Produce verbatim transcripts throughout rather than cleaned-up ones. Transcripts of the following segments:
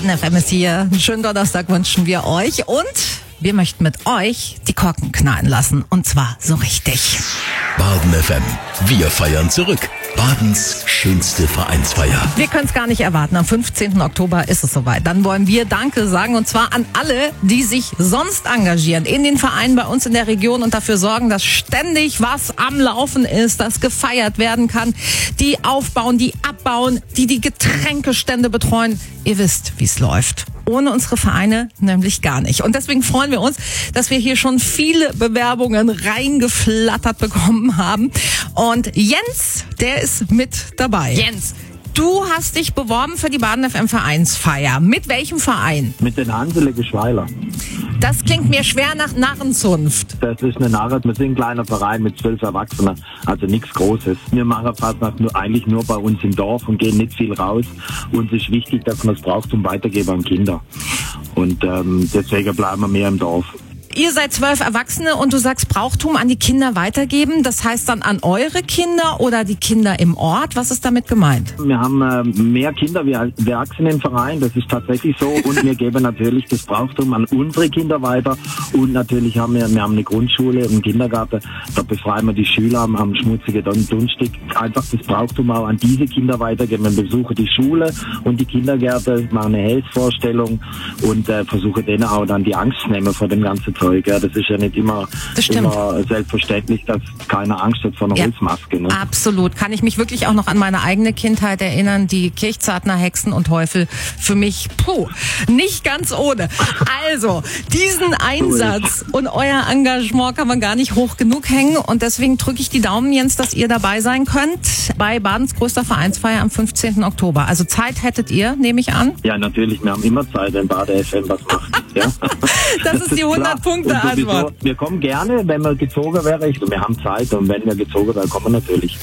Baden F M ist hier. Einen schönen Donnerstag wünschen wir euch und wir möchten mit euch die Korken knallen lassen. Und zwar so richtig. Baden F M. Wir feiern zurück. Badens schönste Vereinsfeier. Wir können es gar nicht erwarten. Am fünfzehnten Oktober ist es soweit. Dann wollen wir Danke sagen und zwar an alle, die sich sonst engagieren in den Vereinen bei uns in der Region und dafür sorgen, dass ständig was am Laufen ist, dass gefeiert werden kann, die aufbauen, die abbauen, die die Getränkestände betreuen. Ihr wisst, wie es läuft. Ohne unsere Vereine nämlich gar nicht. Und deswegen freuen wir uns, dass wir hier schon viele Bewerbungen reingeflattert bekommen haben. Und Jens, der ist mit dabei. Jens, du hast dich beworben für die Baden F M Vereinsfeier. Mit welchem Verein? Mit den Hansele Geschweiler. Das klingt mir schwer nach Narrenzunft. Das ist eine Narre. Wir sind ein kleiner Verein mit zwölf Erwachsenen, also nichts Großes. Wir machen Fastnacht nur, eigentlich nur bei uns im Dorf und gehen nicht viel raus. Uns ist wichtig, dass man es braucht zum Weitergeben an Kinder. Und ähm, deswegen bleiben wir mehr im Dorf. Ihr seid zwölf Erwachsene und du sagst Brauchtum an die Kinder weitergeben. Das heißt dann an eure Kinder oder die Kinder im Ort? Was ist damit gemeint? Wir haben äh, mehr Kinder wie Erwachsene im Verein, das ist tatsächlich so. Und wir geben natürlich das Brauchtum an unsere Kinder weiter. Und natürlich haben wir, wir haben eine Grundschule, einen Kindergarten. Da befreien wir die Schüler am, am schmutzigen Dunstig. Einfach das Brauchtum auch an diese Kinder weitergeben. Wir besuchen die Schule und die Kindergärten, machen eine Hilfsvorstellung und äh, versuchen denen auch dann die Angst zu nehmen vor dem ganzen Zeug. Ja, das ist ja nicht immer, immer selbstverständlich, dass keiner Angst hat vor einer ja, Holzmaske. Ne? Absolut. Kann ich mich wirklich auch noch an meine eigene Kindheit erinnern. Die Kirchzartner, Hexen und Teufel für mich, puh, nicht ganz ohne. Also, diesen Einsatz und euer Engagement kann man gar nicht hoch genug hängen. Und deswegen drücke ich die Daumen, Jens, dass ihr dabei sein könnt bei Badens größter Vereinsfeier am fünfzehnten Oktober. Also Zeit hättet ihr, nehme ich an? Ja, natürlich. Wir haben immer Zeit, wenn Baden F M was macht. Ja? das, das ist die hundert Punkte Antwort. Wir kommen gerne, wenn wir gezogen wäre. Wir haben Zeit und wenn wir gezogen wären, kommen wir natürlich.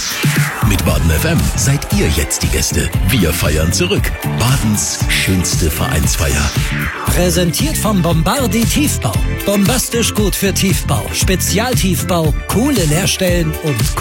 Mit Baden F M seid ihr jetzt die Gäste. Wir feiern zurück. Badens schönste Vereinsfeier. Präsentiert vom Bombardi Tiefbau. Bombastisch gut für Tiefbau. Spezialtiefbau, coole Leerstellen und